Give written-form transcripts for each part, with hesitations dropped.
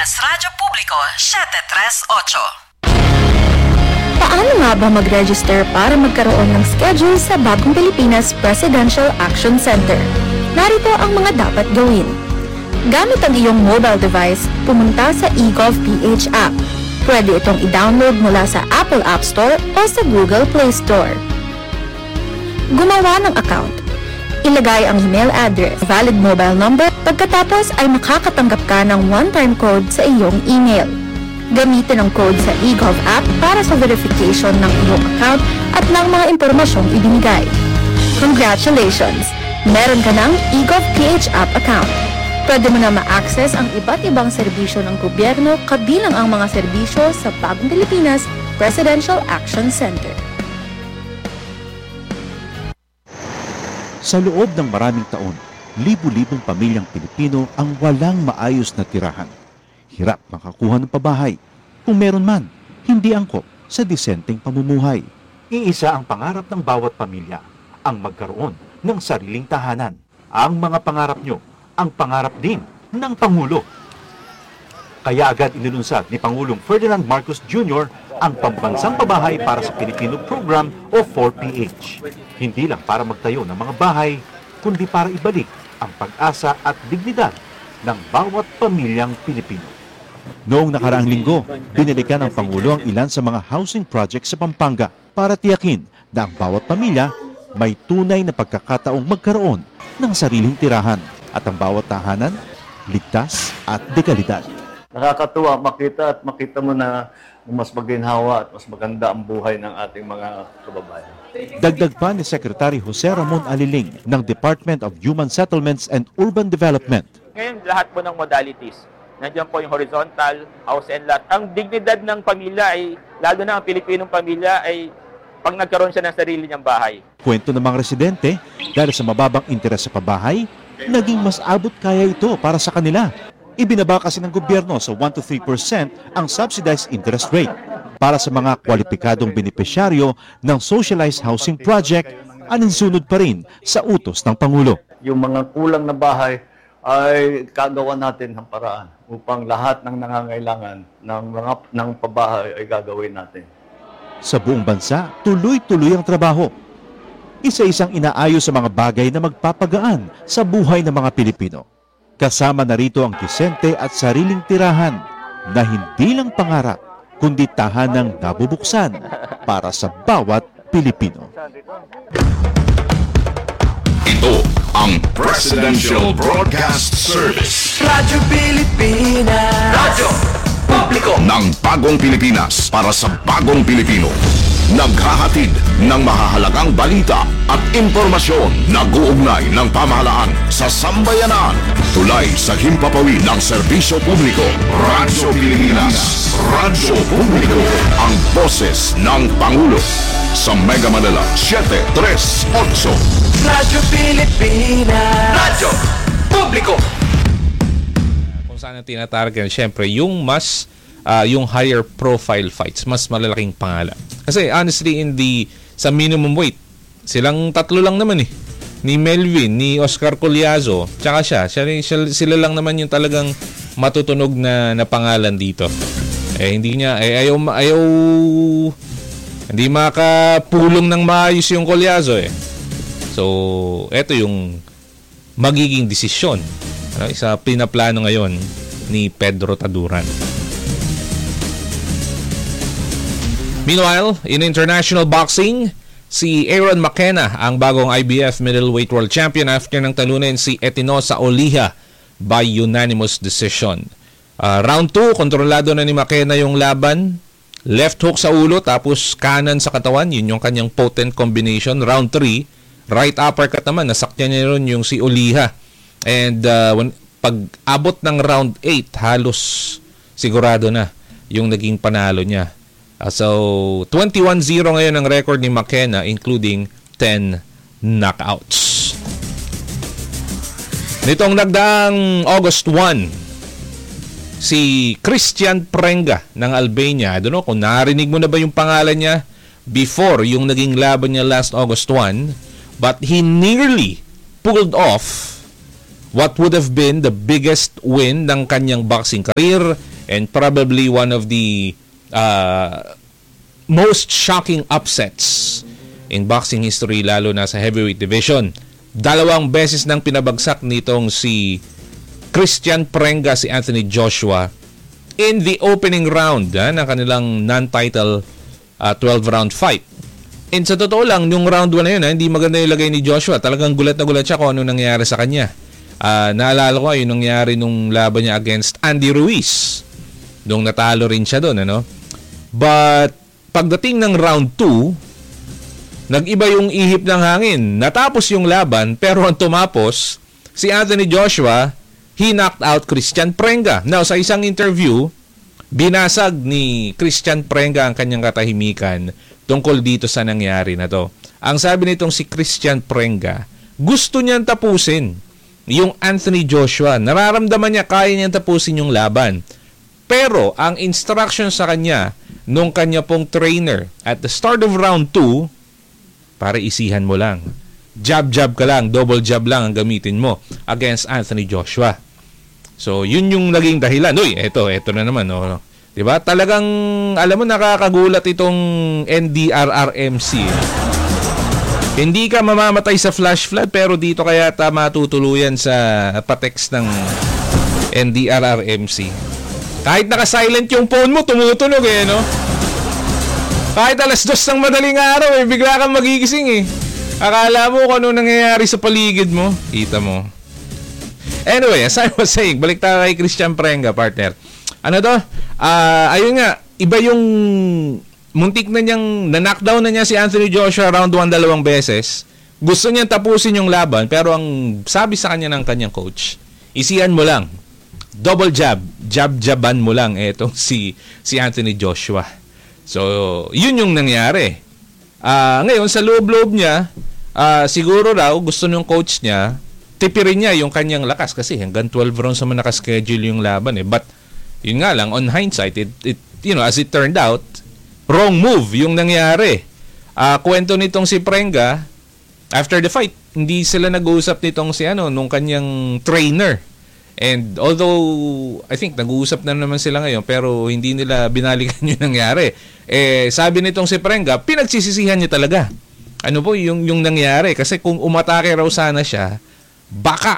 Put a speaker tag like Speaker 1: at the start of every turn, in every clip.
Speaker 1: Pilipinas Radyo Publiko 738.
Speaker 2: Paano nga ba mag-register para magkaroon ng schedule sa Bagong Pilipinas Presidential Action Center? Narito ang mga dapat gawin. Gamit ang iyong mobile device, pumunta sa eGovPH app. Pwede itong i-download mula sa Apple App Store o sa Google Play Store. Gumawa ng account. Ilagay ang email address, valid mobile number, pagkatapos ay makakatanggap ka ng one-time code sa iyong email. Gamitin ang code sa eGov app para sa verification ng iyong account at ng mga impormasyong ibinigay. Congratulations! Meron ka ng eGovPH app account. Pwede mo na ma-access ang iba't ibang serbisyo ng gobyerno kabilang ang mga serbisyo sa Bagong Pilipinas Presidential Action Center.
Speaker 3: Sa loob ng maraming taon, libu-libong pamilyang Pilipino ang walang maayos na tirahan. Hirap makakuha ng pabahay. Kung meron man, hindi angkop sa disenteng pamumuhay. Iisa ang pangarap ng bawat pamilya, ang magkaroon ng sariling tahanan. Ang mga pangarap nyo, ang pangarap din ng Pangulo. Kaya agad inilunsad ni Pangulong Ferdinand Marcos Jr. ang Pambansang Pabahay para sa Pilipino Program o 4PH. Hindi lang para magtayo ng mga bahay, kundi para ibalik ang pag-asa at dignidad ng bawat pamilyang Pilipino. Noong nakaraang linggo, binilikan ng Pangulo ang ilan sa mga housing projects sa Pampanga para tiyakin na ang bawat pamilya may tunay na pagkakataong magkaroon ng sariling tirahan at ang bawat tahanan ligtas at dekalidad.
Speaker 4: Nakakatuwa makita mo na mas maginhawa at mas maganda ang buhay ng ating mga kababayan.
Speaker 3: Dagdag pa ni Secretary Jose Ramon Aliling ng Department of Human Settlements and Urban Development.
Speaker 5: Ngayon, lahat po ng modalities. Nandiyan po yung horizontal, house and lot. Ang dignidad ng pamilya ay, lalo na ang Pilipinong pamilya, ay pag nagkaroon siya ng sarili niyang bahay.
Speaker 3: Kwento ng mga residente, dahil sa mababang interes sa pabahay, naging mas abot kaya ito para sa kanila. Ibinaba kasi ng gobyerno sa 1 to 3% ang subsidized interest rate. Para sa mga kwalipikadong benepisyaryo ng socialized housing project, aninsunod pa rin sa utos ng Pangulo.
Speaker 4: Yung mga kulang na bahay ay kagawa natin ng paraan upang lahat ng nangangailangan ng pabahay ay gagawin natin.
Speaker 3: Sa buong bansa, tuloy-tuloy ang trabaho. Isa-isang inaayos sa mga bagay na magpapagaan sa buhay ng mga Pilipino. Kasama na rito ang disente at sariling tirahan na hindi lang pangarap, kundi tahanang nabubuksan para sa bawat Pilipino.
Speaker 6: Ito ang Presidential Broadcast Service.
Speaker 7: Radyo Pilipinas. Radyo Publiko
Speaker 6: ng Bagong Pilipinas para sa Bagong Pilipino. Naghahatid ng mahahalagang balita at impormasyon na guugnay ng pamahalaan sa sambayanan. Tulay sa himpapawid ng serbisyo publiko. Radyo Pilipinas. Radyo Publiko. Ang boses ng Pangulo. Sa Mega Manila, 738.
Speaker 7: Radyo Pilipinas. Radyo Publiko.
Speaker 8: Kung saan ang tinatarget, syempre, yung mas yung higher profile fights, mas malalaking pangalan. Kasi honestly, sa minimum weight, silang tatlo lang naman eh. Ni Melvin, ni Oscar Collazo, tsaka sila lang naman yung talagang matutunog na pangalan dito. Hindi niya, ayaw, hindi makapulong ng maayos yung Collazo eh. So, eto yung magiging desisyon sa pinaplano ngayon ni Pedro Taduran. Meanwhile, in international boxing, si Aaron McKenna ang bagong IBF Middleweight World Champion after ng talunin si Etinosa Oliha by unanimous decision. Round 2, kontrolado na ni McKenna yung laban. Left hook sa ulo tapos kanan sa katawan, yun yung kanyang potent combination. Round 3, right uppercut naman, nasakyan niya rin yung si Oliha. And pag abot ng round 8, halos sigurado na yung naging panalo niya. So, 21-0 ngayon ang record ni McKenna, including 10 knockouts. Nitong nagdaang August 1, si Christian Prenga ng Albania. I don't know kung narinig mo na ba yung pangalan niya before yung naging laban niya last August 1. But he nearly pulled off what would have been the biggest win ng kanyang boxing career. and probably one of the most shocking upsets in boxing history, lalo na sa heavyweight division. 2 beses nang pinabagsak nitong si Christian Prenga si Anthony Joshua in the opening round ng kanilang non-title 12-round fight. And sa totoo lang, yung round 1 na yun, hindi maganda yung lagay ni Joshua. Talagang gulat na gulat siya kung ano nangyari sa kanya. Naalala ko yung nangyari nung laban niya against Andy Ruiz. Nung natalo rin siya doon, ano? But pagdating ng round 2, nag-iba yung ihip ng hangin. Natapos yung laban, pero ang tumapos, si Anthony Joshua, he knocked out Christian Prenga. Now, sa isang interview, binasag ni Christian Prenga ang kanyang katahimikan tungkol dito sa nangyari na to. Ang sabi nitong si Christian Prenga, gusto niyang tapusin yung Anthony Joshua. Nararamdaman niya kaya niyang tapusin yung laban. Pero ang instruction sa kanya nung kanya pong trainer at the start of round 2, para isihan mo lang. Jab-jab ka lang, double jab lang ang gamitin mo against Anthony Joshua. So, yun yung naging dahilan. Uy, eto na naman. No? Diba? Talagang, alam mo, nakakagulat itong NDRRMC. Hindi ka mamamatay sa flash flood, pero dito kaya matutuluyan sa patext ng NDRRMC. Kahit naka-silent yung phone mo, tumutunog no? Kahit 2:00 ng madaling araw, bigla kang magigising Akala mo kung ano nangyayari sa paligid mo. Kita mo. Anyway, as I was saying, balik tayo kay Christian Prenga, partner. Ano to? Ayun nga, iba yung muntik na niyang na-knockdown na niya si Anthony Joshua round 1 2 beses. Gusto niyang tapusin yung laban, pero ang sabi sa kanya ng kanyang coach, isihan mo lang. Double jab. Jab-jaban mo lang etong si Anthony Joshua. So, yun yung nangyari. Ngayon, sa loob-loob niya, siguro raw gusto ng coach niya, tipirin niya yung kanyang lakas kasi hanggang 12 rounds naman nakaschedule yung laban But, yun nga lang, on hindsight, as it turned out, wrong move yung nangyari. Kwento nitong si Prenga, after the fight, hindi sila nag-uusap nitong nung kanyang trainer. And although, I think, nag-uusap na naman sila ngayon, pero hindi nila binalikan yung nangyari. Sabi nitong si Prenga, pinagsisisihan niya talaga. Ano po yung nangyari? Kasi kung umatake raw sana siya, baka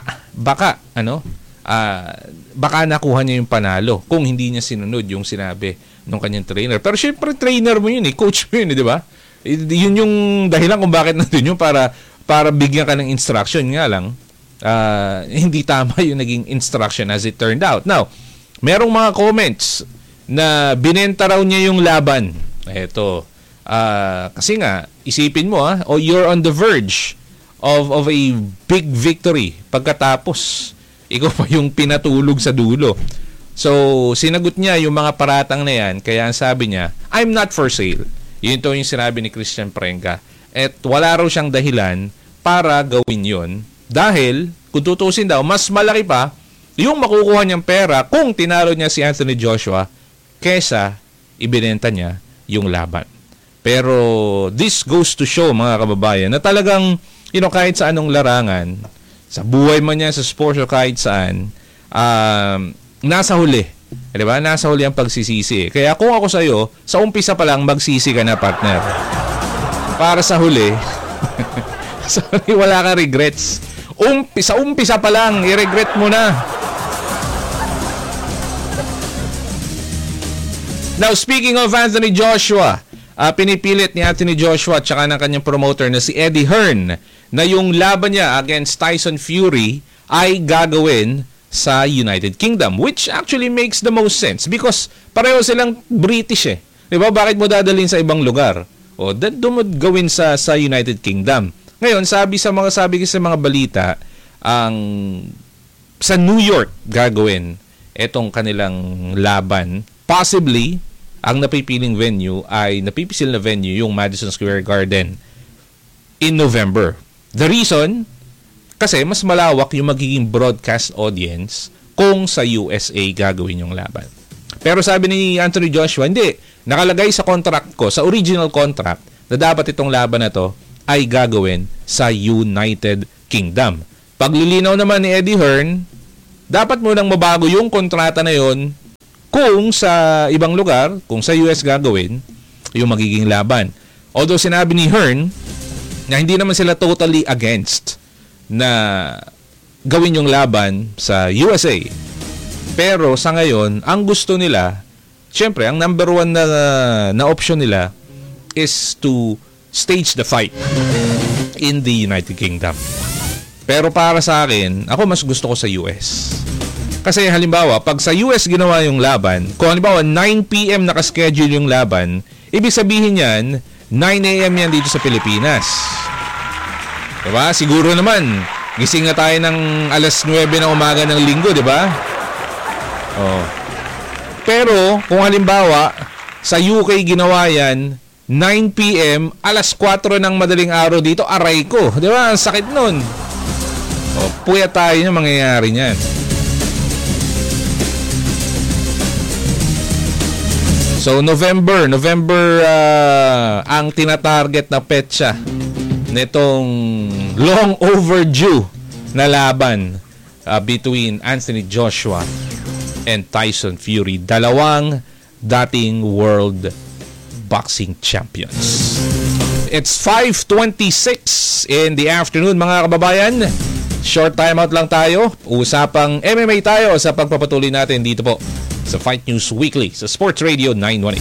Speaker 8: nakuha niya yung panalo kung hindi niya sinunod yung sinabi ng kanyang trainer. Pero syempre, trainer mo yun coach mo yun di ba? Yun yung dahilan kung bakit nandun yun para bigyan ka ng instruction nga lang. Hindi tama yung naging instruction as it turned out. Now, merong mga comments na binenta raw niya yung laban. Eto. Kasi nga, isipin mo you're on the verge of a big victory pagkatapos ikaw pa yung pinatulog sa dulo. So, sinagot niya yung mga paratang na yan, kaya ang sabi niya, I'm not for sale. Yun to yung sinabi ni Christian Prenga. At wala raw siyang dahilan para gawin yun. Dahil, kung tutusin daw, mas malaki pa yung makukuha niyang pera kung tinalo niya si Anthony Joshua kesa ibinenta niya yung laban. Pero this goes to show, mga kababayan, na talagang kahit sa anong larangan, sa buhay man niya, sa sports o kahit saan, nasa huli. Diba? Nasa huli ang pagsisisi. Kaya kung ako sa'yo, sa umpisa pa lang, magsisi ka na, partner. Para sa huli, wala ka regrets. Sa umpisa pa lang, i-regret mo na. Now, speaking of Anthony Joshua, pinipilit ni Anthony Joshua at saka ng kanyang promoter na si Eddie Hearn na yung laban niya against Tyson Fury ay gagawin sa United Kingdom, which actually makes the most sense because pareho silang British Diba? Bakit mo dadalhin sa ibang lugar? Doon mo gawin sa United Kingdom. Ngayon, sabi sa mga balita, sa New York gagawin etong kanilang laban. Possibly, ang napipiling venue napipisil na venue yung Madison Square Garden in November. The reason, kasi mas malawak yung magiging broadcast audience kung sa USA gagawin yung laban. Pero sabi ni Anthony Joshua, hindi. Nakalagay sa contract ko, sa original contract, na dapat itong laban na to ay gagawin sa United Kingdom. Paglilinaw naman ni Eddie Hearn, dapat mo nang mabago yung kontrata na yon kung sa ibang lugar, kung sa US gagawin, yung magiging laban. Although sinabi ni Hearn na hindi naman sila totally against na gawin yung laban sa USA. Pero sa ngayon, ang gusto nila, syempre, ang number one na option nila is to stage the fight in the United Kingdom. Pero para sa akin, ako mas gusto ko sa US. Kasi halimbawa, pag sa US ginawa yung laban, kung halimbawa 9 PM nakaschedule yung laban, ibig sabihin yan, 9 AM yan dito sa Pilipinas. Diba? Siguro naman, gising na tayo ng alas 9 ng umaga ng linggo, diba? Oh. Pero, kung halimbawa, sa UK ginawa yan, 9 PM, alas 4 ng madaling araw dito, aray ko. Diba? Ang sakit nun. Oh, puya tayo na mangyayari niyan. So November ang tinatarget na petsa nitong long overdue na laban between Anthony Joshua and Tyson Fury, dalawang dating world boxing champions. It's 5:26 in the afternoon, mga kababayan. Short timeout lang tayo. Usapang MMA tayo sa pagpapatuloy natin dito po sa Fight News Weekly sa Sports Radio 918.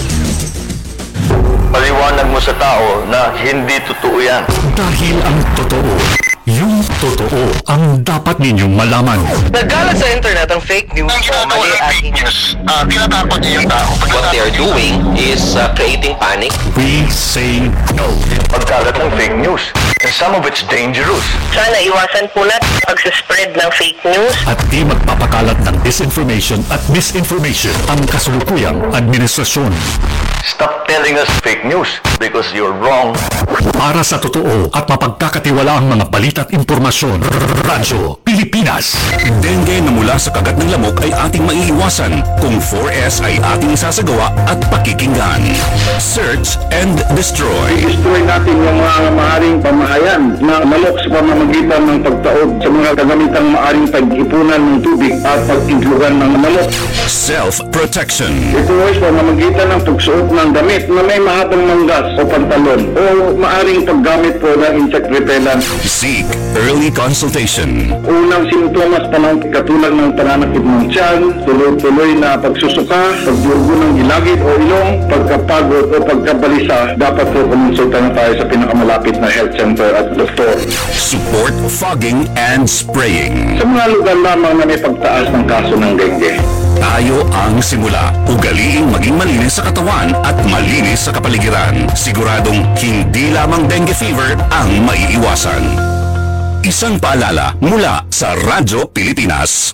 Speaker 4: Paliwanag mo sa tao na hindi totoo yan.
Speaker 9: Dahil ang totoo, yung totoo ang dapat ninyong malaman.
Speaker 7: Nagkalat sa internet ang fake news o mali at
Speaker 6: Tinatakot niya yung tao.
Speaker 7: what they are doing is creating panic.
Speaker 9: We say no.
Speaker 6: Pagkalat ng fake news. And some of it's dangerous.
Speaker 10: Sana iwasan po natin pag-spread ng fake news.
Speaker 9: At di magpapakalat ng disinformation at misinformation ang kasulukuyang administrasyon.
Speaker 6: Stop telling us fake news because you're wrong.
Speaker 9: Para sa totoo at mapagkakatiwalaang mga balita at impormasyon, Radyo Pilipinas. Dengue na mula sa kagat ng lamok ay ating maiiwasan kung 4S ay ating isasagawa at pakikinggan. Search and destroy.
Speaker 11: I-destroy natin yung mga maaaring pamahayan na lamok sa pamamagitan ng pagtaob sa mga kagamitang maaaring pag-ipunan ng tubig at pag-iglugan ng lamok.
Speaker 9: Self-protection.
Speaker 11: Ito ay pamamagitan ng pagsuot ng damit na may mahabang manggas o pantalon o maaaring paggamit po ng insect repellent.
Speaker 9: Seek early consultation.
Speaker 11: Unang simptomas pa ng katulad ng pananakit ng tiyan, tuloy-tuloy na pagsusuka, pagdurugo ng gilagid o ilong, pagkapagod o pagkabalisa, dapat po kumonsulta na tayo sa pinakamalapit na health center at doktor.
Speaker 9: Support fogging and spraying.
Speaker 11: Sa mga lugar lamang na may pagtaas ng kaso ng dengue.
Speaker 9: Tayo ang simula. Ugaliing maging malinis sa katawan at malinis sa kapaligiran. Siguradong hindi lamang dengue fever ang maiiwasan. Isang paalala mula sa Radyo Pilipinas.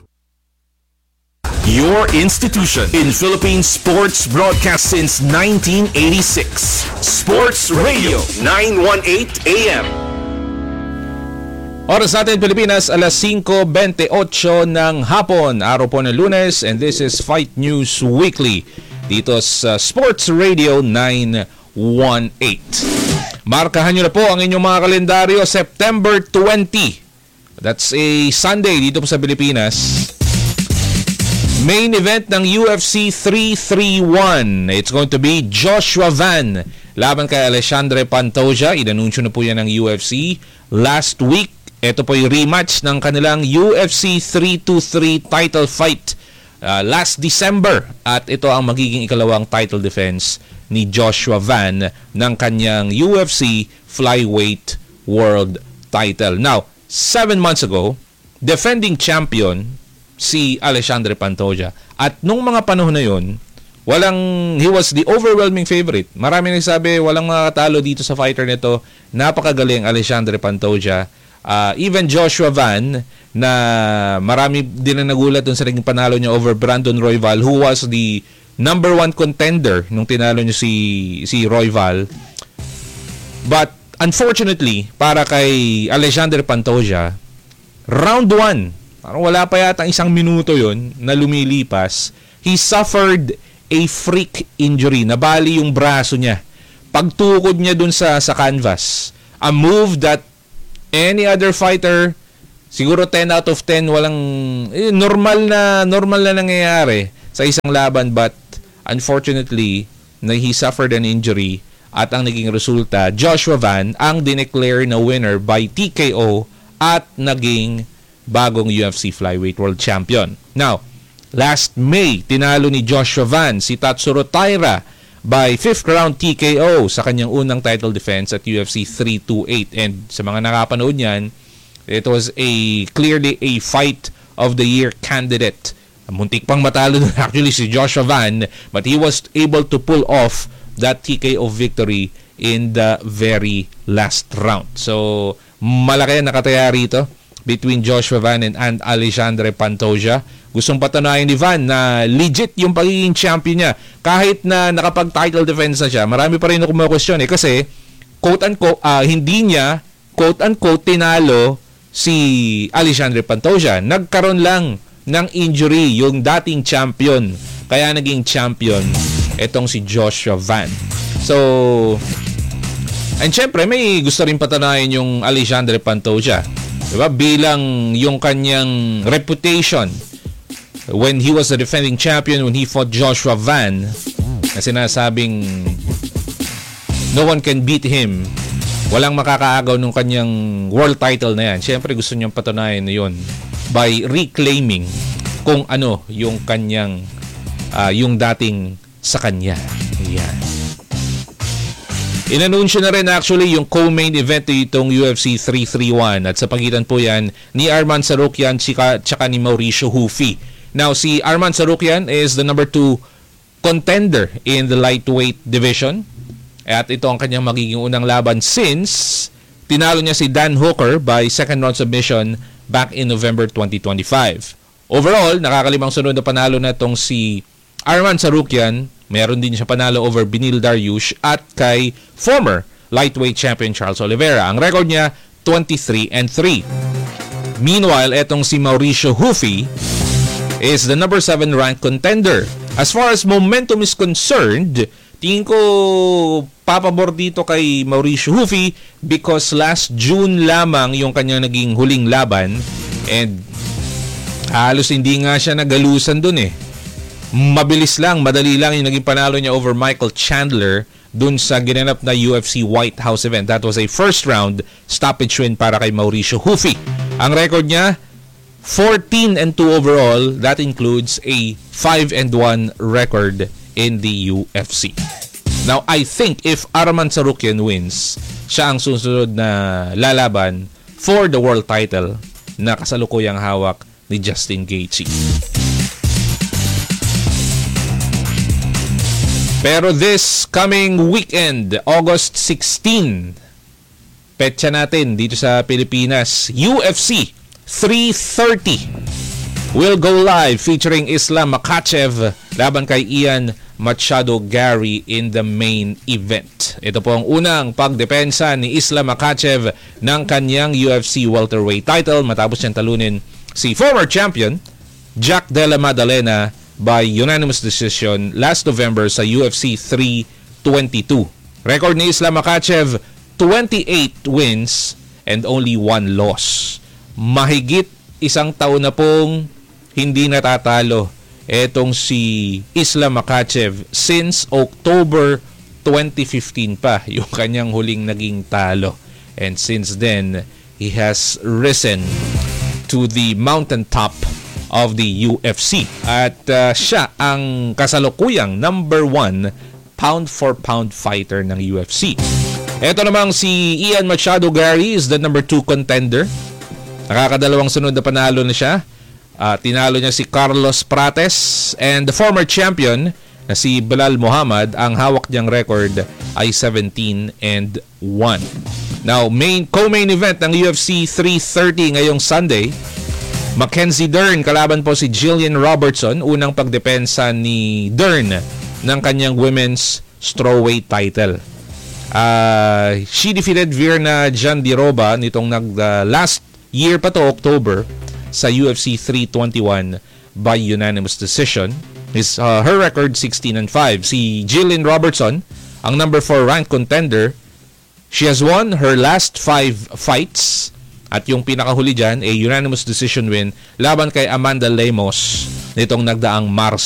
Speaker 8: Your institution in Philippine sports broadcast since 1986. Sports Radio 918 AM. Oras natin Pilipinas, alas 5:28 ng hapon, araw po ng Lunes, and this is Fight News Weekly dito sa Sports Radio 918. Markahan nyo na po ang inyong mga kalendaryo, September 20. That's a Sunday dito po sa Pilipinas. Main event ng UFC 331. It's going to be Joshua Van laban kay Alexandre Pantoja. Inanunsyo na po yan ng UFC last week. Ito po yung rematch ng kanilang UFC 323 title fight last December. At ito ang magiging ikalawang title defense ni Joshua Van ng kanyang UFC flyweight world title. Now, 7 months ago, defending champion si Alexandre Pantoja. At nung mga panahon na yun, he was the overwhelming favorite. Marami nagsabi, walang makakatalo dito sa fighter nito. Napakagaling Alexandre Pantoja. Even Joshua Van, na marami din na nagulat dun sa naging panalo niya over Brandon Royval, who was the number 1 contender nung tinalo niya si Royval. But unfortunately, para kay Alexandre Pantoja, round 1, parang wala pa yata isang minuto yun na lumilipas, he suffered a freak injury. Nabali yung braso niya. Pagtukod niya dun sa canvas. A move that any other fighter, siguro 10 out of 10, walang normal na nangyayari sa isang laban, but unfortunately, he suffered an injury at ang naging resulta, Joshua Van ang dineclare na winner by TKO at naging bagong UFC Flyweight World Champion. Now, last May, tinalo ni Joshua Van si Tatsuro Taira by 5th round TKO sa kanyang unang title defense at UFC 328. And sa mga nakapanood niyan, it was clearly a fight of the year candidate. Muntik pang matalo na actually si Joshua Van, but he was able to pull off that TKO victory in the very last round. So, malaki ang nakataya rito between Joshua Van and Alexandre Pantoja. Gustong patanayan ni Van na legit yung pagiging champion niya. Kahit na nakapag-title defense na siya, marami pa rin na kumakwestiyon kasi quote-unquote, hindi niya quote-unquote tinalo si Alexandre Pantoja. Nagkaroon lang ng injury yung dating champion. Kaya naging champion itong si Joshua Van. So, and syempre may gusto rin patanayan yung Alexandre Pantoja. Diba? Bilang yung kanyang reputation when he was the defending champion, when he fought Joshua Van, na sinasabing no one can beat him, walang makakaagaw nung kanyang world title na yan. Siyempre gusto niyang patunayan na yun by reclaiming kung ano yung kanyang yung dating sa kanya. Yan. Inanunsyo na rin actually yung co-main event itong UFC 331 at sa pagitan po yan ni Arman Tsarukyan tsaka ni Mauricio Hufi. Now, si Arman Tsarukyan is the number 2 contender in the lightweight division. At ito ang kanyang magiging unang laban since tinalo niya si Dan Hooker by second round submission back in November 2025. Overall, nakakalimang sunod na panalo na itong si Arman Tsarukyan. Meron din siya panalo over Beneil Dariush at kay former lightweight champion Charles Oliveira. Ang record niya, 23-3. Meanwhile, etong si Mauricio Hufi is the number 7 ranked contender. As far as momentum is concerned, tingin ko papabor dito kay Mauricio Hufi because last June lamang yung kanyang naging huling laban and halos hindi nga siya nagalusan dun eh. Mabilis lang, madali lang yung naging panalo niya over Michael Chandler dun sa ginanap na UFC White House event. That was a first round stoppage win para kay Mauricio Hufi. Ang record niya, 14-2 overall. That includes a 5-1 record in the UFC. Now, I think if Arman Tsarukyan wins, siya ang susunod na lalaban for the world title na kasalukuyang hawak ni Justin Gaethje. Pero this coming weekend, August 16, petsa natin dito sa Pilipinas, UFC 330 will go live featuring Islam Makhachev laban kay Ian Machado Garry in the main event. Ito po ang unang pagdepensa ni Islam Makhachev ng kanyang UFC welterweight title matapos niyang talunin si former champion Jack Della Maddalena by unanimous decision last November sa UFC 322. Record ni Islam Makhachev, 28 wins and only 1 loss. Mahigit isang taon na pong hindi natatalo etong si Islam Makhachev since October 2015 pa yung kanyang huling naging talo. And since then, he has risen to the mountaintop of the UFC. At siya ang kasalukuyang number 1 pound for pound fighter ng UFC. Ito namang si Ian Machado Garry is the number 2 contender. Nakakadalawang sunod na panalo na siya. Tinalo niya si Carlos Prates and the former champion na si Belal Muhammad. Ang hawak niyang record ay 17-1. Now, co-main event ng UFC 330 ngayong Sunday, Mackenzie Dern kalaban po si Jillian Robertson, unang pagdepensa ni Dern ng kanyang women's strawweight title. She defeated Virna Jandiroba nitong last year pa to, October, sa UFC 321 by unanimous decision. Her record 16-5. Si Jillian Robertson, ang number 4 ranked contender, she has won her last 5 fights. At yung pinakahuli dyan, a unanimous decision win laban kay Amanda Lemos nitong nagdaang Marso.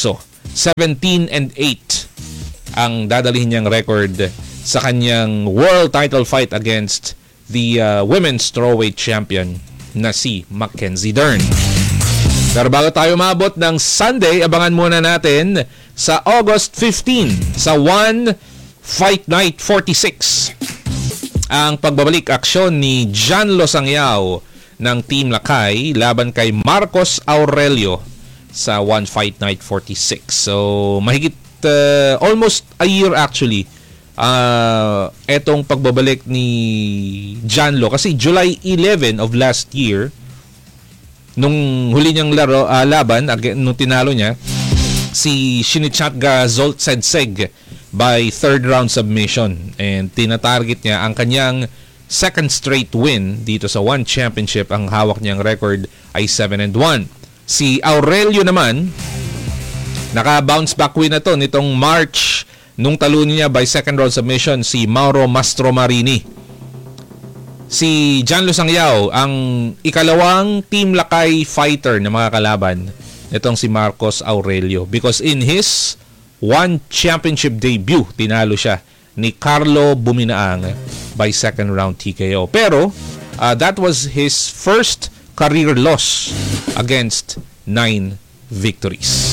Speaker 8: 17-8 ang dadalhin niyang record sa kanyang world title fight against the women's strawweight champion na si Mackenzie Dern. Pero bago tayo maabot ng Sunday, abangan muna natin sa August 15 sa One Fight Night 46 ang pagbabalik aksyon ni John Losangyao ng Team Lakay laban kay Marcos Aurelio sa One Fight Night 46. So mahigit almost a year actually etong pagbabalik ni Janlo kasi July 11 of last year nung huli niyang laban nung tinalo niya si Shinichanga Zoltsetseg by third round submission, and tinatarget niya ang kanyang second straight win dito sa One Championship. Ang hawak niyang record ay 7-1. Si Aurelio naman naka-bounce back win na to nitong March nung talo niya by second round submission si Mauro Mastromarini. Si John Losangyao ang ikalawang Team Lakay fighter na mga kalaban nitong si Marcos Aurelio because in his One Championship debut tinalo siya ni Carlo Buminaang by second round TKO. Pero that was his first career loss against 9 victories.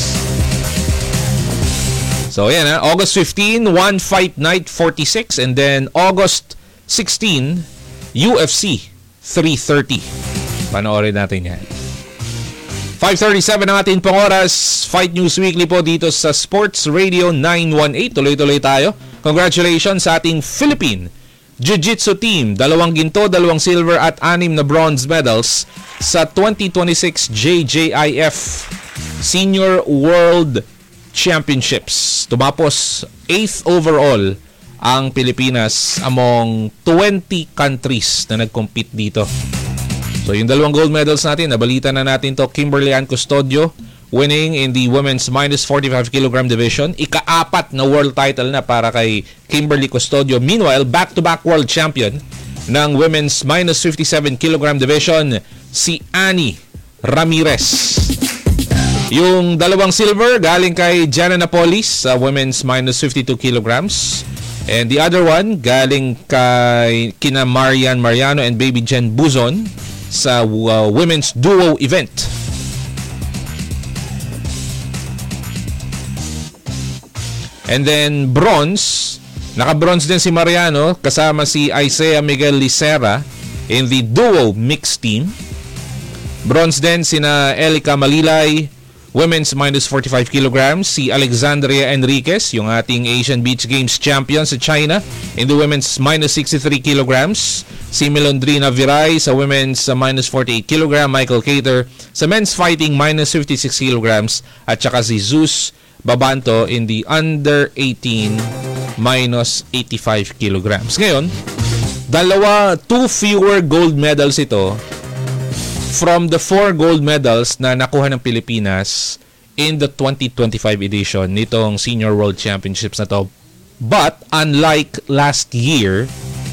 Speaker 8: So yan August 15, One Fight Night 46, and then August 16, UFC 330. Panoorin natin yan. 5:37 ang ating pang oras. Fight News Weekly po dito sa Sports Radio 918. Tuloy-tuloy tayo. Congratulations sa ating Philippine Jiu-Jitsu team. 2 ginto, 2 silver at 6 na bronze medals sa 2026 JJIF Senior World Championships. Tumapos 8th overall ang Pilipinas among 20 countries na nag-compete dito. So yung 2 gold medals natin, nabalita na natin to. Kimberly Ann Custodio winning in the women's minus 45 kg division. Ika-4 na world title na para kay Kimberly Custodio. Meanwhile, back-to-back world champion ng women's minus 57 kg division si Annie Ramirez. Yung 2 silver galing kay Jana Napolis sa women's minus 52 kilograms. And the other one galing kay kina Marian Mariano and Baby Jen Buzon sa women's duo event. And then bronze, naka-bronze din si Mariano kasama si Isaiah Miguel Licera in the duo mixed team. Bronze din sina Elica Malilay, women's minus 45 kilograms, si Alexandria Enriquez, yung ating Asian Beach Games champion sa China, in the women's minus 63 kilograms, si Melondrina Viray sa women's minus 48 kilogram, Michael Cater sa men's fighting minus 56 kilograms, at saka si Zeus Babanto in the under 18 minus 85 kilograms. Ngayon, 2 fewer gold medals ito from the 4 gold medals na nakuha ng Pilipinas in the 2025 edition nitong Senior World Championships na to. But unlike last year,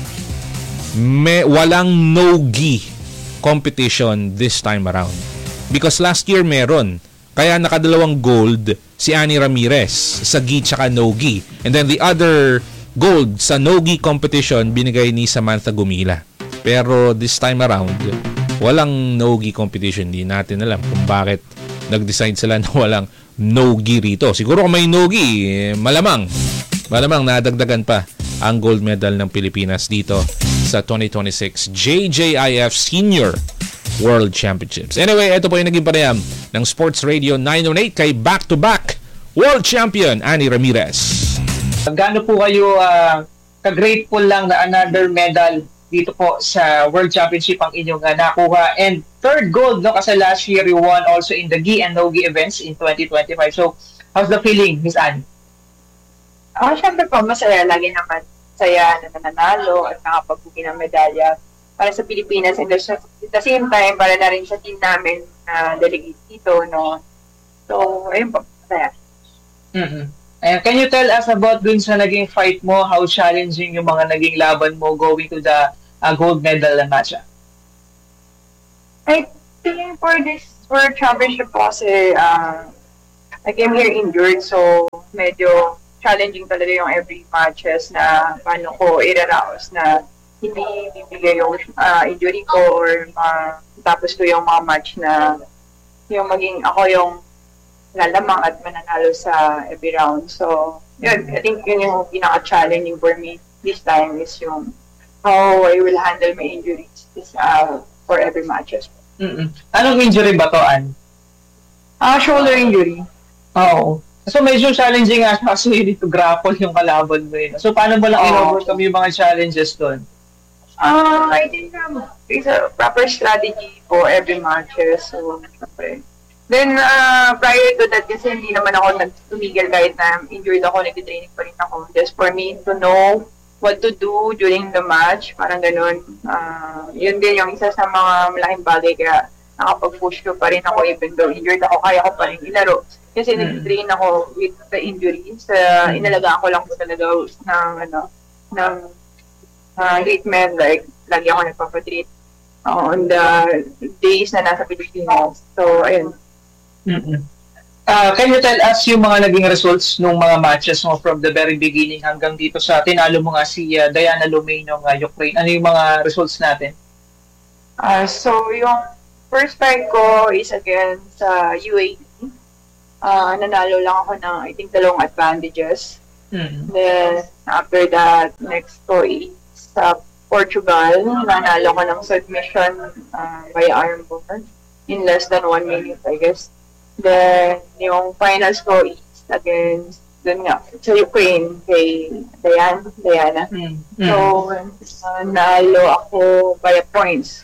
Speaker 8: walang no-gi competition this time around. Because last year meron. Kaya naka-2 gold si Annie Ramirez sa gi tsaka no-gi. And then the other gold sa no-gi competition binigay ni Samantha Gumila. Pero this time around, walang no-gi competition. Hindi natin alam kung bakit nag-decide sila na walang no-gi rito. Siguro kung may no-gi, malamang nadagdagan pa ang gold medal ng Pilipinas dito sa 2026 JJIF Senior World Championships. Anyway, ito po yung naging panayam ng Sports Radio 918 kay back-to-back World Champion Annie Ramirez.
Speaker 12: Gaano po kayo ka-grateful lang na another medal dito po sa World Championship ang inyong nakuha, and 3rd gold no, kasi last year you won also in the gi and no-gi events in 2025. So, how's the feeling, Miss Annie?
Speaker 13: Syempre po, masaya. Lagi naman saya na nanalo at nakapag-uwi ng medalya para sa Pilipinas, and at the same time, para na rin sa team namin na delegate dito, no? So, ayun po, masaya.
Speaker 12: Can you tell us about dun sa naging fight mo, how challenging yung mga naging laban mo going to the gold medal match?
Speaker 13: I think for this World Championship po kasi I came here injured, so medyo challenging talaga yung every matches na paano ko i-raos na hindi bibigay yung injury ko or tapos ko yung mga match na yung maging ako yung lalamang at mananalo sa every round. So, yun, I think yun yung pinaka-challenging for me this time is yung how I will handle my injuries for every matches.
Speaker 12: Anong injury ba to, Ann?
Speaker 13: Shoulder injury.
Speaker 12: Oo. So medyo challenging nga kasi you need to grapple yung kalaban mo yun. So paano ba lang in-overcome yung mga challenges doon?
Speaker 13: I think it's a proper strategy for every matches. So, okay. Then, prior to that, kasi hindi naman ako nagtumigil kahit na injured ako, nag-training pa rin ako. Just for me to know what to do during the match, parang ganun. Yun din yung isa sa mga malaking bagay, kaya nakapag-push ko pa rin ako even though injured ako, kaya ko pa rin ilaro. Kasi nag-train ako with the injuries. Inalagaan ko lang po talaga ng treatment, like lagi ako nagpapatreat on the days na nasa Pilipinas. So, ayun.
Speaker 12: Can you tell us yung mga naging results ng mga matches mo from the very beginning hanggang dito sa tinalo mo nga si Diana Lumay ng Ukraine? Ano yung mga results natin?
Speaker 13: So, yung first fight ko is against UAE. Nanalo lang ako ng, I think, 2 advantages. Then, after that, next ko is sa Portugal. Nanalo ko ng submission by armbar in less than 1 minute, I guess. Then, yung finals ko is against, dun nga, sa Ukraine, kay Diana. So, nanalo ako by points.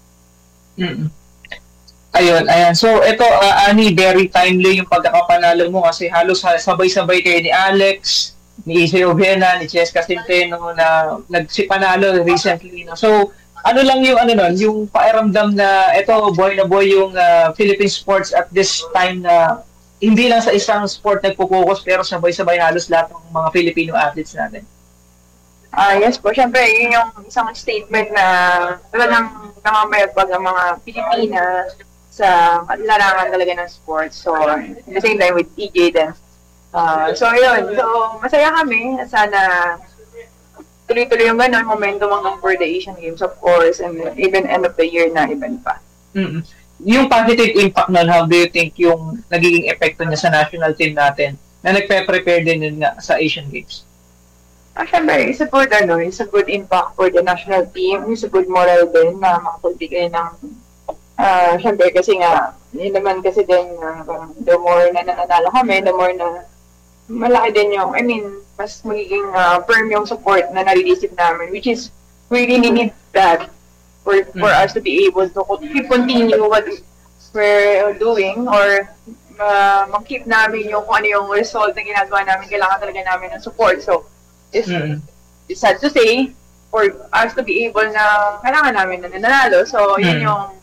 Speaker 12: Ayun. So, ito, Ani, very timely yung pagkakapanalo mo kasi halos sabay-sabay kayo ni Alex, ni Ise Ovena, ni Cheska Centeno na nagsipanalo recently. No? So, ano lang yung yung pairamdam na ito, boy na boy yung Philippine sports at this time na hindi lang sa isang sport nagpo-focus pero sabay-sabay halos lahat ng mga Filipino athletes natin.
Speaker 13: Yes po, syempre, yun yung isang statement na talagang namamayagpag ang mga Pilipinas sa larangan talaga ng sports. So, at the same time with EJ din. So, yun. So, masaya kami. Sana tuloy-tuloy yung gano'n, momentum hanggang for the Asian Games, of course, and even end of the year na event pa.
Speaker 12: Yung positive impact nun, how do you think yung nagiging epekto niya sa national team natin na nagpe-prepare din yun nga sa Asian Games?
Speaker 13: Syempre, it's a good impact for the national team. It's a good moral din na makapagbigay ng syempre kasi nga, yun naman kasi din the more na nananalo kami, the more na malaki din yung, mas magiging firm yung support na nare-receive namin, which is, we really need that for us to be able to continue what we're doing or mag-keep namin yung kung ano yung result na ginagawa namin, kailangan talaga namin ng support. So, it's sad to say, for us to be able na kailangan namin na nanalo. So, yun yung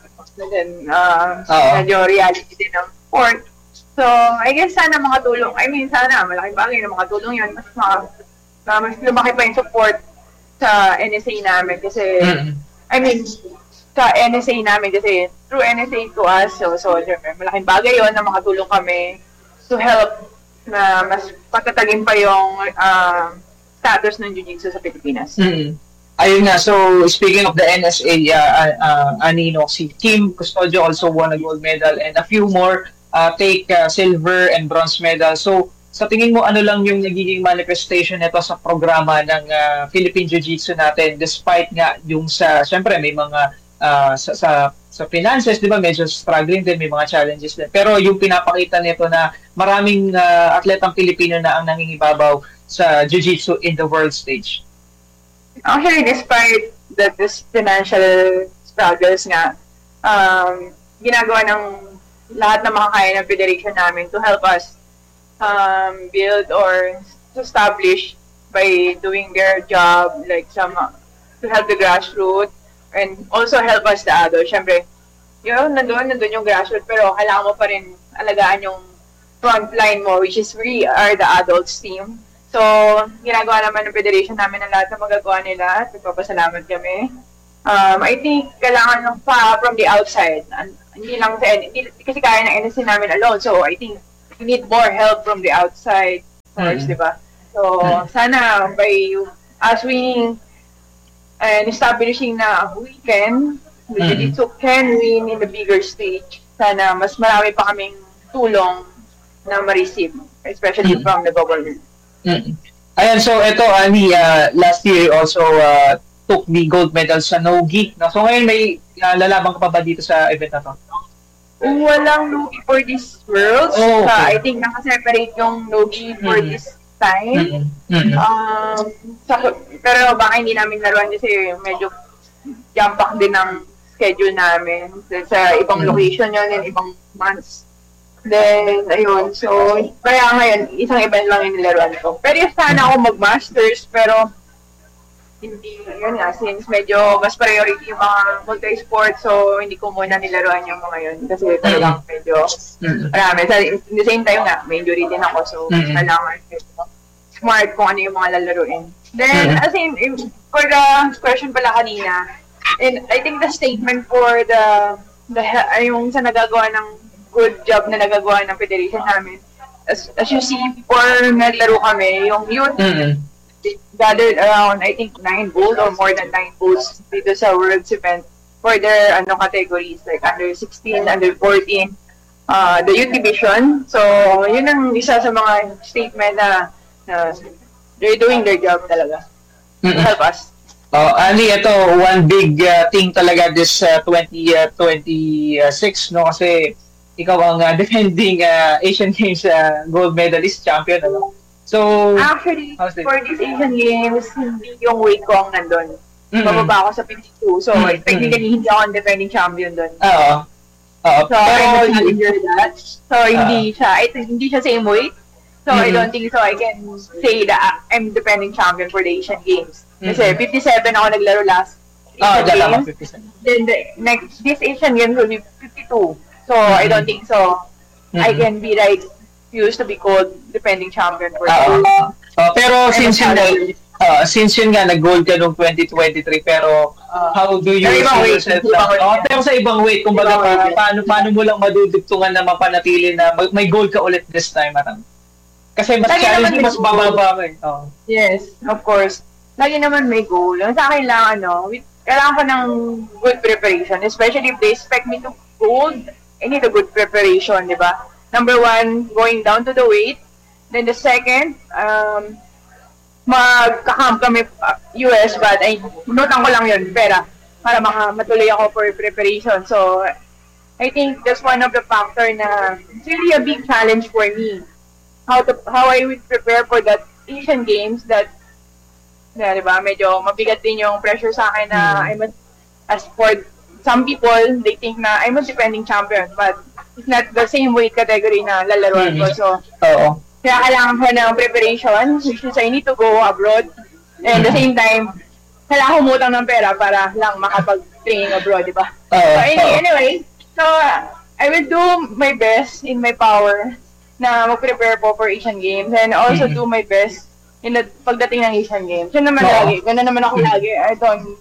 Speaker 13: medyo reality din ng sport. So, I guess sana makatulong. Sana malaking bagay na makatulong yun. Mas lumaki pa yung support sa NSA namin kasi, sa NSA namin kasi through NSA to us. So malaking bagay yun na makatulong kami to help na mas patatagin pa yung status ng Jiu-Jitsu sa Pilipinas.
Speaker 12: Ayun nga, so speaking of the NSA, Anino, si Kim Custodio also won a gold medal and a few more take silver and bronze medal. So sa tingin mo, ano lang yung nagiging manifestation nito sa programa ng Philippine Jiu-Jitsu natin despite nga yung syempre may mga sa finances, di ba, medyo struggling din, may mga challenges din. Pero yung pinapakita nito na maraming atletang Pilipino na ang nangingibabaw sa Jiu-Jitsu in the world stage.
Speaker 13: Actually, despite this financial struggles nga, ginagawa ng lahat ng makakaya ng federation namin to help us build or establish by doing their job, like to help the grassroots and also help us the adults. Siyempre, nandun yung grassroots, pero kailangan mo pa rin alagaan yung front line mo, which is we are the adults team. So, ginagawa naman ng federation namin ang lahat na magagawa nila at nagpapasalamat kami. I think kailangan from the outside. Hindi lang kasi kaya ng NSC namin alone. So, I think we need more help from the outside, of course, di ba? So, sana as we establishing na we can win in the bigger stage, sana mas marami pa kaming tulong na ma-receive, especially from the government.
Speaker 12: Ayan, so ito, Annie, last year also took the gold medal sa no-gi. No? So ngayon may lalaban ka pa ba dito sa event na to?
Speaker 13: Walang no-gi for this Worlds. I think nakaseparate yung no-gi for this time. Pero baka hindi namin laruan kasi medyo jump-pack din ng schedule namin. Sa ibang location yun, in ibang months. Then, ayun. So, kaya ngayon, isang event lang yung nilaruan ko. Pero sana ako mag-masters, pero hindi, yun nga, since medyo mas priority yung mga multi-sport, so hindi ko muna nilaruan yung mga yun. Kasi talagang medyo marami. At the same time nga, may injury din ako, so kailangan smart kung ano yung mga lalaruin. Then, as in, for the question pala kanina, and I think the statement for yung sa nagagawa ng good job na nagagawa ng federation namin. As you see, before naglaro kami, yung youth gathered around, I think, 9 gold or more than 9 golds dito sa World's event for their categories, like under 16, under 14, the youth division. So, yun ang isa sa mga statement na they're doing their job talaga. Help us.
Speaker 12: Annie, ito, one big thing talaga this 2026, no? Kasi ikaw ang defending Asian Games gold medalist champion, ano? So,
Speaker 13: actually, for these Asian Games, hindi yung weight ko ang nandun. Bababa ako sa 52. So, technically, hindi ako ang defending champion dun. So, I don't consider that. So, hindi siya same weight. So, I don't think so I can say that I'm defending champion for the Asian Games. Kasi 57 ako naglaro last Asian Games. Then, this Asian Games will be 52. So, I don't think so. I can be used to be called defending champion for
Speaker 12: pero since yun nga, nag-gold ka noong 2023, pero how do you see yourself now? Pero sa ibang weight, kumbaga, paano mo lang madudugtungan na mapanatili na may gold ka ulit this time? Kasi mas challenging, mas bababa mo eh.
Speaker 13: Yes, of course. Lagi naman may goal. Sa akin lang, kailangan ko ng good preparation, especially if they expect me to gold. I need a good preparation, di ba? Number 1, going down to the weight. Then the second, magka-camp kami US, but notan ko lang yun, pera, para matuloy ako for preparation. So, I think that's one of the factor na it's really a big challenge for me. How I would prepare for that Asian Games that, di ba, medyo mabigat din yung pressure sa akin na as for some people, they think na I'm a defending champion, but it's not the same weight category na lalaruan ko. So, kaya kailangan ko ng preparation, which is I need to go abroad. And at the same time, kailangan humutang ng pera para lang makapag-training abroad, di ba? So, anyway, so I will do my best in my power na mag-prepare po for Asian Games and also do my best in the pagdating ng Asian Games. Yun naman lagi. Ganun naman ako lagi. I don't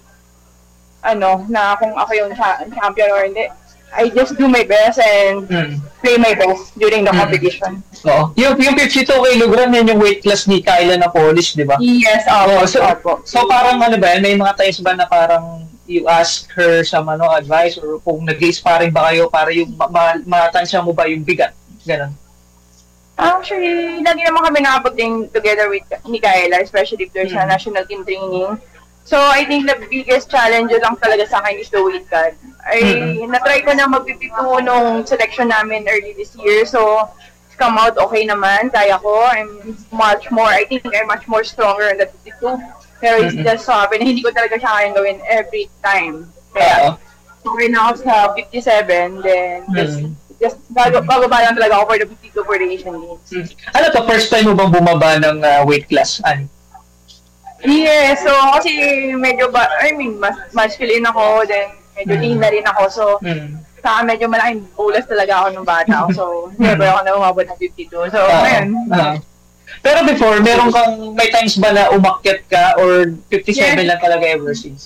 Speaker 13: na kung ako yung champion or hindi. I just do my best and play my best during the competition.
Speaker 12: Yung 52 kilogram, yan yung weight class ni Kyla na Polish, di ba?
Speaker 13: Yes,
Speaker 12: so parang may mga times ba na parang you ask her some advice or kung nag-sparring ba kayo para yung matansya mo ba yung bigat? Ganon.
Speaker 13: Actually, lagi naman kami nakapagting together with ni Kyla, especially if there's a national team training. So, I think the biggest challenge lang talaga sa akin is the weight cut. Na-try ko na mag-52 nung selection namin early this year. So, it's come out okay naman. Kaya ko. I think I'm much more stronger in the 52. Pero it's just so happen, hindi ko talaga siya kayang gawin every time. Kaya, okay na ako sa 57, then just bababa lang talaga ako for the 52 for the Asian Games.
Speaker 12: Ano to, first time mo bang bumaba ng weight class, Annie?
Speaker 13: Yeah, so kasi medyo mas masculine ako, then medyo lean na rin ako. So, saka medyo malaking bulas talaga ako nung bata ako. So, never ako na umabot ng 52. So, ngayon.
Speaker 12: Pero before, may times ba na umakyat ka or 57 lang talaga ever since?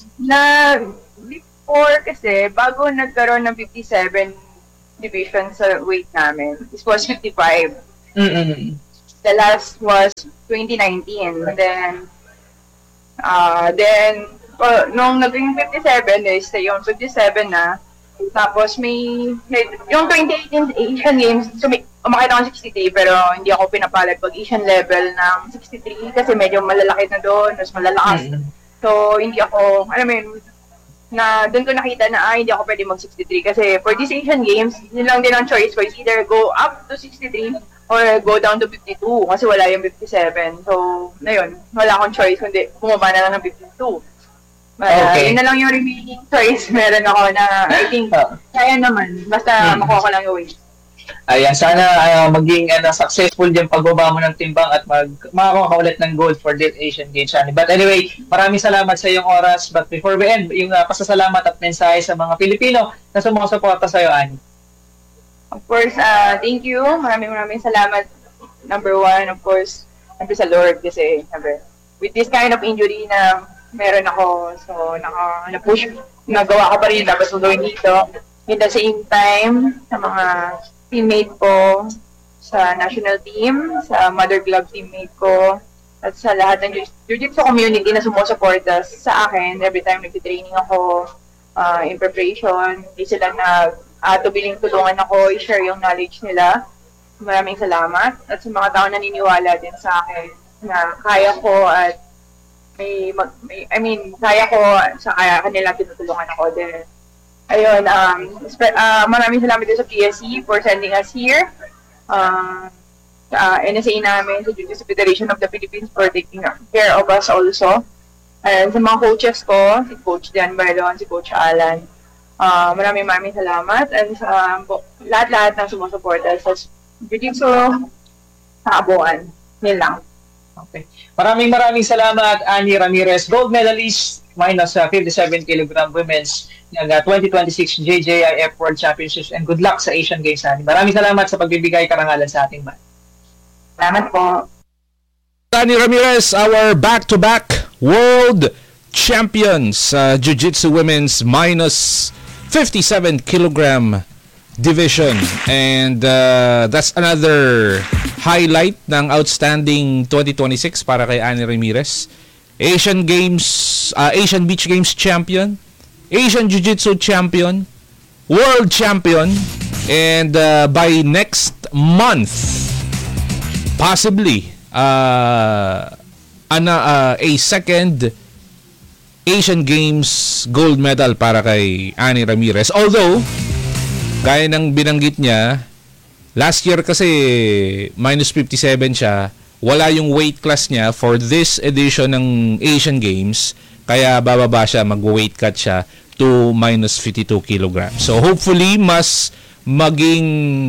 Speaker 13: Before kasi, bago nagkaroon ng 57 division sa weight namin, it was 55. The last was 2019. Then nung naging 57 is yung 57 na. Tapos yung 2018 Asian Games, umakit ako ng 63 pero hindi ako pinapalad pag Asian level ng 63 kasi medyo malalaki na doon, mas malalakas. So, hindi ako, alam mo yun, na doon ko nakita na hindi ako pwede mag-63 kasi for these Asian Games, yun lang din ang choice ko is either go up to 63 or go down to 52 kasi wala yung 57. So, na yun, wala akong choice kundi bumaba na lang ng 52.
Speaker 12: Okay.
Speaker 13: Yun na lang yung remaining choice meron ako na I think kaya naman basta makuha ko lang yung weight.
Speaker 12: Ayan, sana maging successful yung pagbaba mo ng timbang at makakuha ka ulit ng gold for the Asian Games. But anyway, maraming salamat sa iyong oras. But before we end, yung pasasalamat at mensahe sa mga Pilipino na sumusuporta sa iyo, Annie.
Speaker 13: Of course, thank you. Maraming salamat. Number one, of course, sa Lord kasi with this kind of injury na meron ako, so na-push, nagawa ko pa rin dapat gawin dito. At the same time, sa mga teammate ko, sa national team, sa mother club teammate ko, at sa lahat ng Jiu-Jitsu community na sumusuporta sa akin every time nag-training ako, in preparation, hindi sila tubiling tulungan ako, i-share yung knowledge nila. Maraming salamat. At sa mga tao naniniwala din sa akin na kaya ko at kaya ko sa kanila tinutulungan ako din. Ayun, maraming salamat din sa PSC for sending us here. Sa NSA namin, sa Jiu-Jitsu Federation of the Philippines for taking care of us also. And sa mga coaches ko, si Coach Dan Bailon, si Coach Alan. Maraming salamat. And sa lahat-lahat ng sumusuporta sa Jiu-Jitsu sa Abuan. Yun lang.
Speaker 12: Okay. Maraming salamat, Annie Ramirez, gold medalist minus 57 kg women's ng 2026 JJIF World Championships, and good luck sa Asian Games, Annie. Maraming salamat sa pagbibigay karangalan sa ating man.
Speaker 13: Salamat po.
Speaker 8: Annie Ramirez, our back-to-back world champions Jiu-Jitsu women's minus 57 kilogram division, and that's another highlight ng outstanding 2026 para kay Annie Ramirez. Asian Beach Games champion, Asian Jiu-Jitsu champion, world champion, and by next month possibly a second Asian Games gold medal para kay Annie Ramirez. Although gaya ng binanggit niya, last year kasi minus 57 siya, wala yung weight class niya for this edition ng Asian Games, kaya bababa siya, mag-weight cut siya to minus 52 kilograms. So hopefully mas maging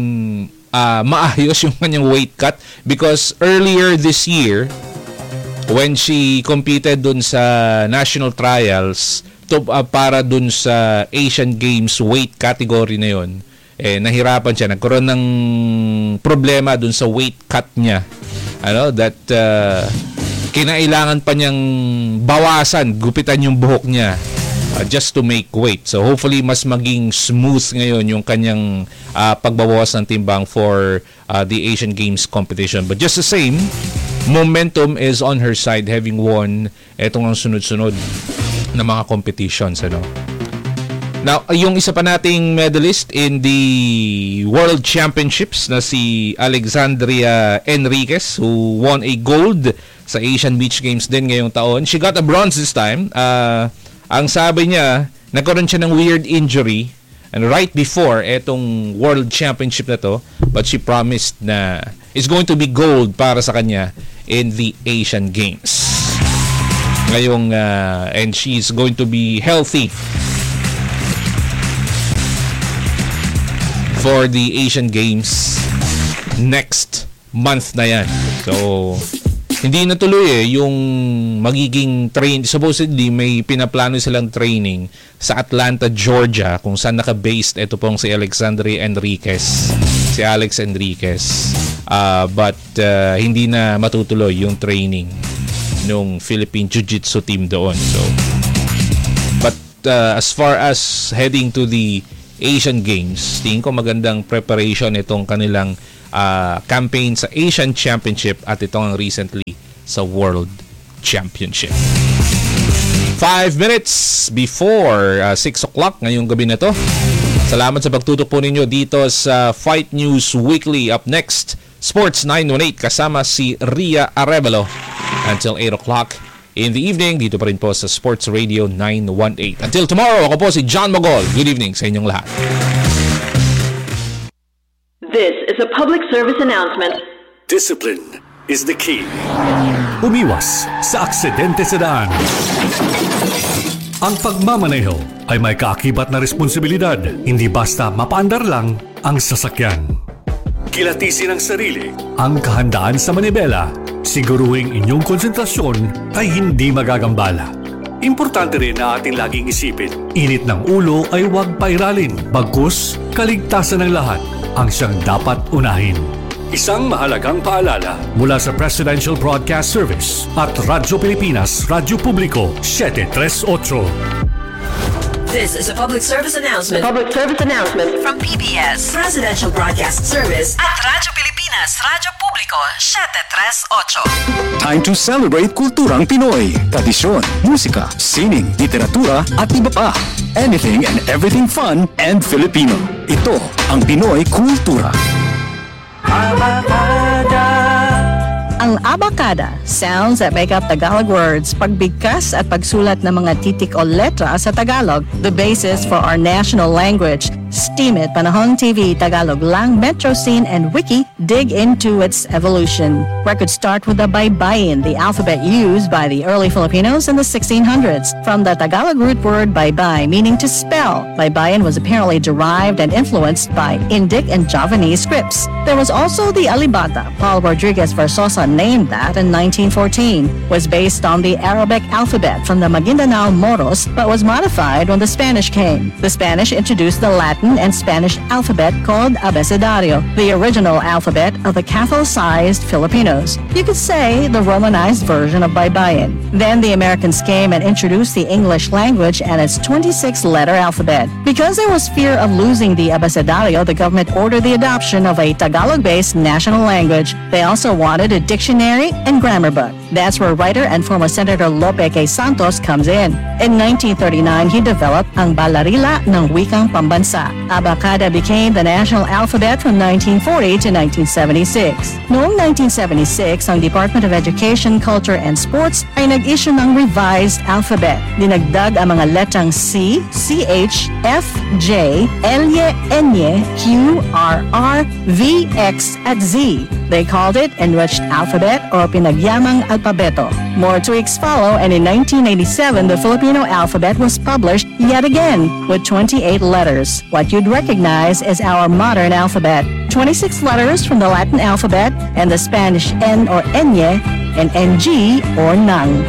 Speaker 8: maayos yung kanyang weight cut, because earlier this year when she competed dun sa national trials para dun sa Asian Games weight category na yun, nahirapan siya, nagkaroon ng problema dun sa weight cut niya, that kinailangan pa niyang bawasan, gupitan yung buhok niya just to make weight. So hopefully mas maging smooth ngayon yung kanyang pagbabawas ng timbang for the Asian Games competition. But just the same, momentum is on her side, having won etong ang sunod-sunod na mga competitions. Now, yung isa pa nating medalist in the World Championships na si Alexandria Enriquez, who won a gold sa Asian Beach Games din ngayong taon. She got a bronze this time. Ang sabi niya, nagkaroon siya ng weird injury and right before etong World Championship na to, but she promised na it's going to be gold para sa kanya in the Asian Games. Ngayong, and she's going to be healthy for the Asian Games next month na yan. So, hindi natuloy yung magiging supposedly may pinaplano silang training sa Atlanta, Georgia, kung saan naka-based ito pong si Alexandria Enriquez, si Alex Enriquez. But hindi na matutuloy yung training nung Philippine Jiu-Jitsu team doon. So, but as far as heading to the Asian Games, tingin ko magandang preparation itong kanilang campaign sa Asian Championship at ito ang recently sa World Championship. 5 minutes before 6 o'clock ngayong gabi na to. Salamat sa pagtutok po ninyo dito sa Fight News Weekly. Up next, Sports 918 kasama si Ria Arevalo until 8 o'clock in the evening. Dito pa rin po sa Sports Radio 918. Until tomorrow, ako po si John Mogol. Good evening sa inyong lahat.
Speaker 1: This is a public service announcement.
Speaker 9: Discipline is the key. Umiwas sa aksidente sa daan. Ang pagmamaneho ay may kaakibat na responsibilidad, hindi basta mapaandar lang ang sasakyan. Kilatisin ang sarili, ang kahandaan sa manibela, siguruhing inyong konsentrasyon ay hindi magagambala. Importante rin na ating laging isipin, init ng ulo ay huwag pairalin, bagkus kaligtasan ng lahat ang siyang dapat unahin. Isang mahalagang paalala mula sa Presidential Broadcast Service at Radyo Pilipinas, Radyo Publiko 738.
Speaker 1: This is a public service announcement.
Speaker 10: Public service announcement
Speaker 1: From PBS, Presidential Broadcast Service at Radyo Pilipinas, Radyo Publiko 738.
Speaker 14: Time to celebrate kulturang Pinoy. Tradisyon, musika, sining, literatura at iba pa. Anything and everything fun and Filipino. Ito ang Pinoy Kultura.
Speaker 15: Ang abacada, sounds that make up Tagalog words, pagbigkas at pagsulat ng mga titik o letra sa Tagalog, the basis for our national language. Steam It, Panahon TV, Tagalog Lang, Metro Scene, and Wiki dig into its evolution. Records start with the baybayin, the alphabet used by the early Filipinos in the 1600s. From the Tagalog root word baybay, meaning to spell, baybayin was apparently derived and influenced by Indic and Javanese scripts. There was also the alibata. Paul Rodriguez Versosa named that in 1914, was based on the Arabic alphabet from the Maguindanao Moros, but was modified when the Spanish came. The Spanish introduced the Latin and Spanish alphabet called abecedario, the original alphabet of the Catholicized Filipinos. You could say the Romanized version of baybayin. Then the Americans came and introduced the English language and its 26-letter alphabet. Because there was fear of losing the abecedario, the government ordered the adoption of a Tagalog-based national language. They also wanted a dictionary and grammar book. That's where writer and former Senator Lope K. Santos comes in. In 1939, he developed ang Balarila ng Wikang Pambansa. Abacada became the national alphabet from 1940 to 1976. Noong 1976, ang Department of Education, Culture, and Sports ay nag-issue ng revised alphabet. Dinagdag ang mga letrang C, CH, F, J, L, N, Q, R, R, V, X, at Z. They called it Enriched Alphabet or Pinagyamang Alpabeto. More tweaks follow, and in 1987, the Filipino alphabet was published yet again with 28 letters. What you'd recognize is our modern alphabet. 26 letters from the Latin alphabet and the Spanish N or Enye and NG or Nang.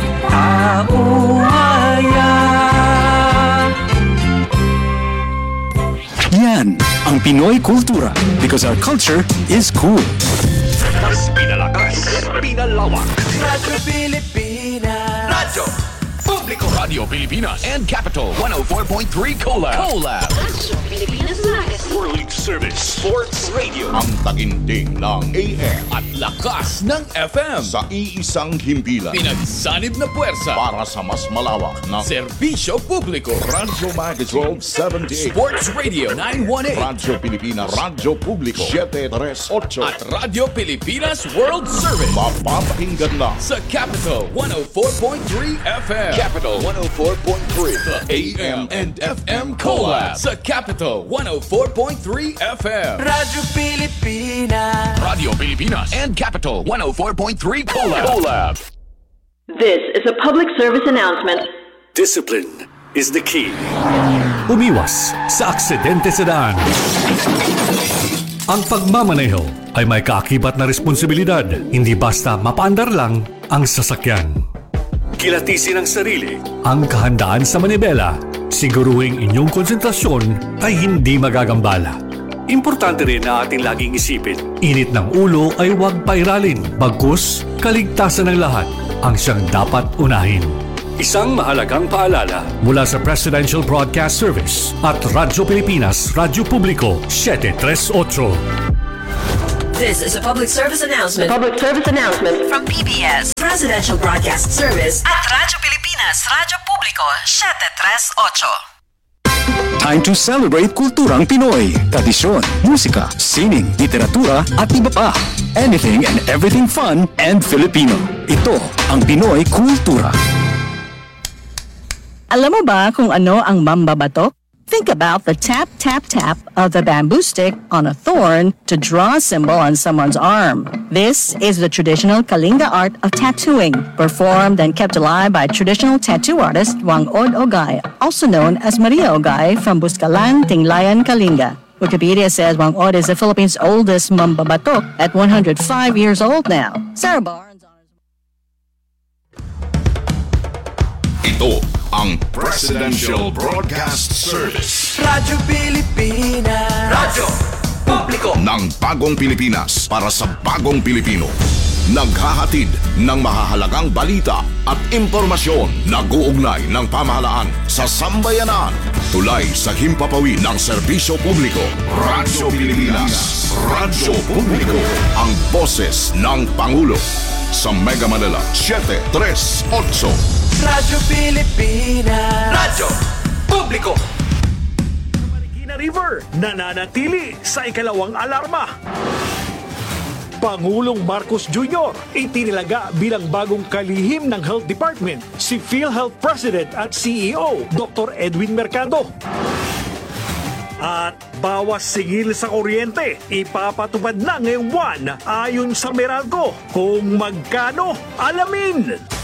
Speaker 14: Yan ang Pinoy Kultura because our culture is cool.
Speaker 9: Mas pinalakas, pinalawak.
Speaker 16: Radyo Pilipinas. Radyo Publiko. Radio Pilipinas and Capital 104.3 Collab.
Speaker 17: Radyo Pilipinas Nagas.
Speaker 9: World Service Sports Radio.
Speaker 6: Ang taginting ng AM
Speaker 16: At lakas ng FM.
Speaker 6: sa iisang himpilan
Speaker 16: Pinagsanib na puwersa.
Speaker 6: para sa mas malawak na
Speaker 16: Serbisyo Publiko.
Speaker 6: Radyo Magazine 78,
Speaker 16: Sports Radio 918.
Speaker 6: Radyo Pilipinas, Radyo Publiko 738
Speaker 16: At Radyo Pilipinas World Service.
Speaker 6: mapapakinggan lang
Speaker 16: Sa Capital 104.3 FM. Capital 104.3. The AM and FM Collab. Sa Capital 104.3 FM.
Speaker 17: Radyo Pilipinas.
Speaker 16: Radio Pilipinas and Capital 104.3 Collab.
Speaker 1: This is a public service announcement.
Speaker 9: Discipline is the key. Umiwas sa aksidente sa daan. Ang pagmamaneho ay may kaakibat na responsibilidad, hindi basta mapaandar lang ang sasakyan. Kilatisin ang sarili, ang kahandaan sa manibela, siguruhing inyong konsentrasyon ay hindi magagambala. Importante rin na ating laging isipin, init ng ulo ay huwag pairalin, bagkus kaligtasan ng lahat ang siyang dapat unahin. Isang mahalagang paalala mula sa Presidential Broadcast Service at Radyo Pilipinas, Radyo Publiko 738.
Speaker 1: This is a public service announcement.
Speaker 10: From
Speaker 1: PBS Presidential Broadcast Service at Radyo Pilipinas, Radyo Publiko, 738.
Speaker 14: Time to celebrate kulturang Pinoy. Tradisyon, musika, sining, literatura at iba pa. Anything and everything fun and Filipino. Ito ang Pinoy Kultura.
Speaker 15: Alam mo ba kung ano ang mambabatok? Think about the tap, tap, tap of the bamboo stick on a thorn to draw a symbol on someone's arm. This is the traditional Kalinga art of tattooing, performed and kept alive by traditional tattoo artist Wangod Ogay, also known as Maria Ogay from Buscalan, Tinglayan, Kalinga. Wikipedia says Wangod is the Philippines' oldest mambabatok at 105 years old now. Sarah Barnes.
Speaker 6: Ito ang Presidential Broadcast Service.
Speaker 17: Radyo Pilipinas. Radyo Publiko.
Speaker 6: Ng bagong Pilipinas para sa bagong Pilipino. Naghahatid ng mahahalagang balita at impormasyon na guugnay ng pamahalaan sa sambayanan. Tulay sa himpapawid ng serbisyo publiko. Radyo Pilipinas. Radyo Publiko. Ang boses ng Pangulo. Sa Mega Manila, 738.
Speaker 17: Radyo Pilipinas. Radyo Publiko.
Speaker 18: Marikina River nananatili sa ikalawang alarma. Pangulong Marcos Jr. itinilaga bilang bagong kalihim ng Health Department si PhilHealth President at CEO Dr. Edwin Mercado. At bawas singil sa kuryente, ipapatupad na ngayong buwan ayon sa Meralco. Kung magkano, alamin!